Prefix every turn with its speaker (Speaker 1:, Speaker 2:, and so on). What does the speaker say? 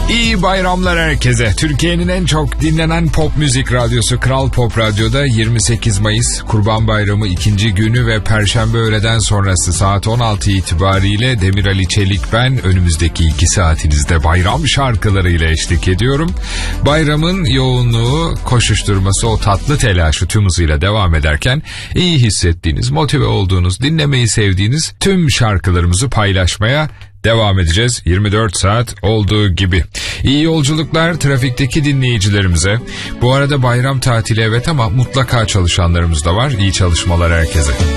Speaker 1: İyi bayramlar herkese. Türkiye'nin en çok dinlenen pop müzik radyosu Kral Pop Radyo'da 28 Mayıs Kurban Bayramı 2. günü ve Perşembe öğleden sonrası saat 16 itibariyle Demir Ali Çelik ben önümüzdeki 2 saatinizde bayram şarkılarıyla eşlik ediyorum. Bayramın yoğunluğu, koşuşturması, o tatlı telaşı tüm hızıyla devam ederken iyi hissettiğiniz, motive olduğunuz, dinlemeyi sevdiğiniz tüm şarkılarımızı paylaşmaya devam edeceğiz 24 saat olduğu gibi. İyi yolculuklar trafikteki dinleyicilerimize. Bu arada bayram tatili evet ama mutlaka çalışanlarımız da var. İyi çalışmalar herkese.